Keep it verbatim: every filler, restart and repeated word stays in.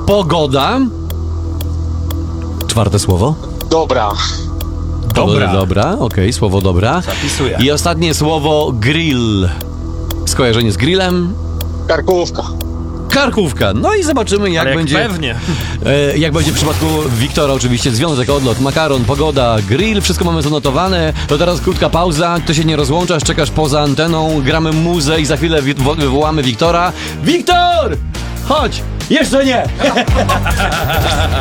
Pogoda. Czwarte słowo. Dobra. Dobra. Dobra, okej, okay, słowo dobra. Zapisuję. I ostatnie słowo grill. Skojarzenie z grillem. Karkówka. Karkówka. No i zobaczymy, jak, Ale jak będzie. pewnie. E, jak będzie w przypadku Wiktora, oczywiście związek, odlot, makaron, pogoda, grill, wszystko mamy zanotowane. To teraz krótka pauza, ty się nie rozłączasz, czekasz poza anteną, gramy muzę i za chwilę wi- wywołamy Wiktora. Wiktor! Chodź! Jeszcze nie!